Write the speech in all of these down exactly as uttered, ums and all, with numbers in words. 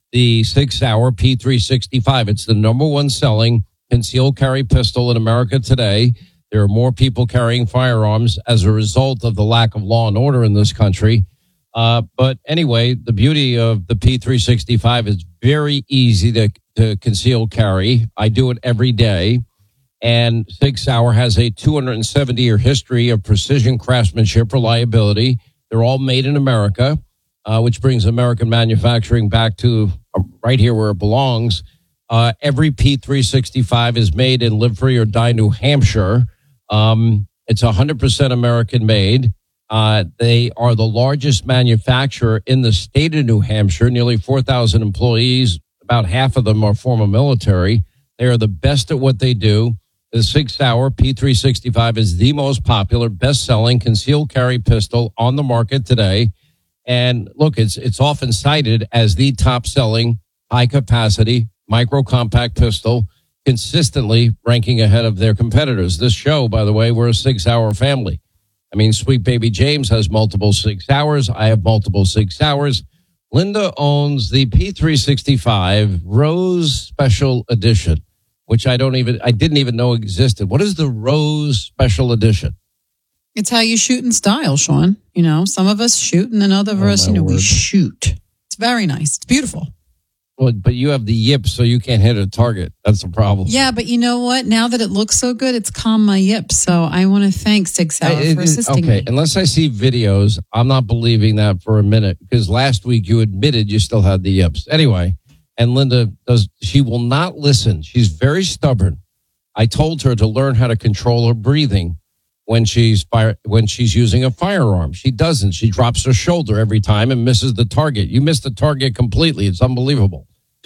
the Sig Sauer P three sixty-five. It's the number one selling concealed carry pistol in America today. There are more people carrying firearms as a result of the lack of law and order in this country. Uh, but anyway, the beauty of the P three sixty-five is very easy to, to conceal carry. I do it every day. And Sig Sauer has a two hundred seventy year history of precision craftsmanship, reliability. They're all made in America, uh, which brings American manufacturing back to uh, right here where it belongs. Uh, every P three sixty-five is made in Live Free or Die, New Hampshire. Um, it's one hundred percent American made. Uh, they are the largest manufacturer in the state of New Hampshire, nearly four thousand employees. About half of them are former military. They are the best at what they do. The Sig Sauer P three sixty-five is the most popular, best-selling concealed carry pistol on the market today. And look, it's it's often cited as the top-selling, high-capacity, micro-compact pistol, consistently ranking ahead of their competitors. This show, by the way, we're a Sig Sauer family. I mean, sweet baby James has multiple Sig Sauers. I have multiple Sig Sauers. Linda owns the P three sixty-five Rose Special Edition, which I don't even, I didn't even know existed. What is the Rose Special Edition? It's how you shoot in style, Sean. You know, some of us shoot and then other of Oh, us, you my know, we word. shoot. It's very nice. It's beautiful. Well, but you have the yips, so you can't hit a target. That's the problem. Yeah, but you know what? Now that it looks so good, it's calmed my yips. So I want to thank Sig Sauer It- for it- assisting okay, me. unless I see videos, I'm not believing that for a minute, because last week you admitted you still had the yips. Anyway, and Linda does, she will not listen. She's very stubborn. I told her to learn how to control her breathing when she's fire, when she's using a firearm. She doesn't. She drops her shoulder every time and misses the target. You missed the target completely. It's unbelievable.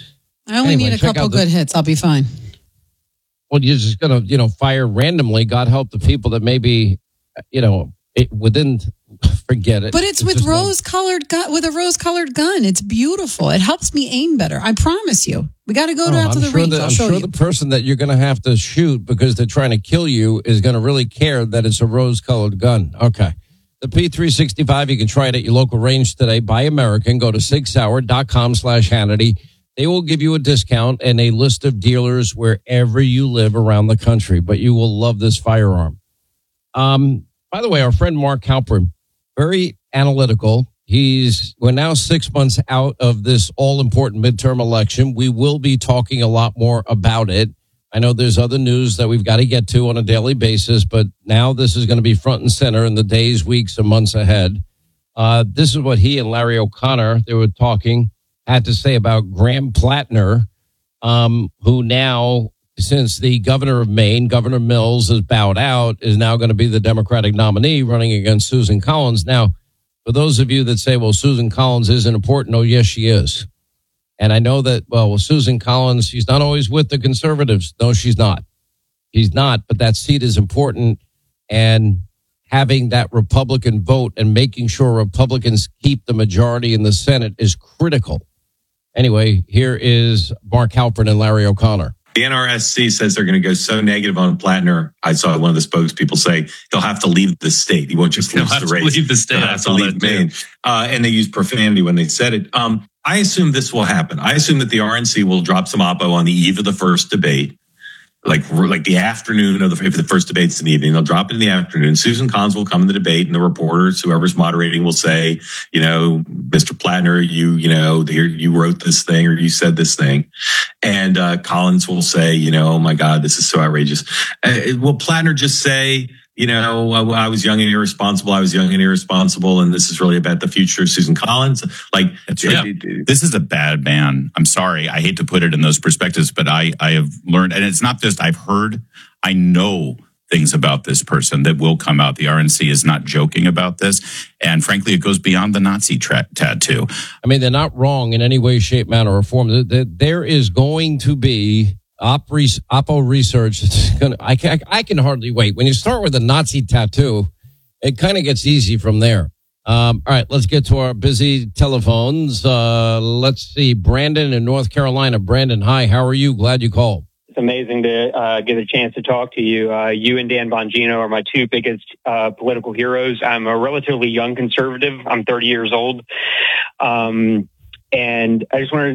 I only Anyway, need a check couple out the- good hits. I'll be fine. Well, you're just going to, you know, fire randomly. God help the people that maybe, you know, it, within, forget it. But it's with just not- rose-colored gun, with a rose-colored gun. It's beautiful. It helps me aim better. I promise you. We got to go Oh, out to I'm the sure range. that- I'll I'm show sure you. the person that you're going to have to shoot because they're trying to kill you is going to really care that it's a rose-colored gun. Okay. The P three sixty-five, you can try it at your local range today. Buy American. Go to sig sauer dot com slash Hannity. They will give you a discount and a list of dealers wherever you live around the country. But you will love this firearm. Um, by the way, our friend Mark Halpern, very analytical. He's we're now six months out of this all-important midterm election. We will be talking a lot more about it. I know there's other news that we've got to get to on a daily basis, but now this is going to be front and center in the days, weeks, and months ahead. Uh, this is what he and Larry O'Connor, they were talking, had to say about Graham Plattner, um, who now, since the governor of Maine, Governor Mills, has bowed out, is now going to be the Democratic nominee running against Susan Collins. Now, for those of you that say, well, Susan Collins isn't important, oh, yes, she is. And I know that, well, well, Susan Collins, she's not always with the conservatives. No, she's not. She's not, but that seat is important. And having that Republican vote and making sure Republicans keep the majority in the Senate is critical. Anyway, here is Mark Halpern and Larry O'Connor. The N R S C says they're going to go so negative on Plattner. I saw one of the spokespeople say he'll have to leave the state. He won't just He'll lose have the to race. leave the state. He'll I have to saw leave that too. Maine. Uh, and they used profanity when they said it. Um, I assume this will happen. I assume that the R N C will drop some oppo on the eve of the first debate. Like like the afternoon of the if the first debate's in the evening, they'll drop it in the afternoon. Susan Collins will come in the debate, and the reporters, whoever's moderating, will say, you know, Mister Plattner, you you know, here you wrote this thing or you said this thing, and uh, Collins will say, you know, oh my God, this is so outrageous. Uh, will Plattner just say, you know, I, I was young and irresponsible. I was young and irresponsible, and this is really about the future of Susan Collins. Like, Yeah. This is a bad man. I'm sorry. I hate to put it in those perspectives, but I, I have learned, and it's not just I've heard, I know things about this person that will come out. The R N C is not joking about this. And frankly, it goes beyond the Nazi tra- tattoo. I mean, they're not wrong in any way, shape, manner, or form. There- There is going to be Op res- Oppo research. It's gonna, I, can, I can hardly wait. When you start with a Nazi tattoo, it kind of gets easy from there. Um, all right, let's get to our busy telephones. Uh, let's see. Brandon in North Carolina. Brandon, hi. How are you? Glad you called. It's amazing to uh, get a chance to talk to you. Uh, you and Dan Bongino are my two biggest uh, political heroes. I'm a relatively young conservative. I'm thirty years old. Um, and I just wanted